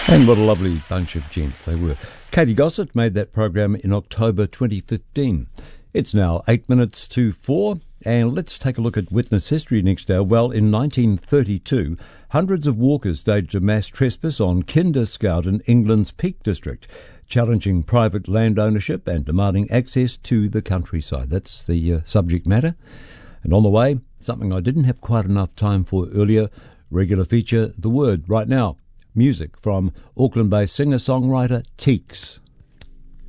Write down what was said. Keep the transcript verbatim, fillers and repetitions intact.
And what a lovely bunch of gents they were. Katie Gossett made that program in October twenty fifteen. It's now eight minutes to four, and let's take a look at witness history next hour. Well, in nineteen thirty-two, hundreds of walkers staged a mass trespass on Kinder Scout in England's Peak District, challenging private land ownership and demanding access to the countryside. That's the uh, subject matter. And on the way, something I didn't have quite enough time for earlier, regular feature, The Word, right now. Music from Auckland-based singer-songwriter Teeks.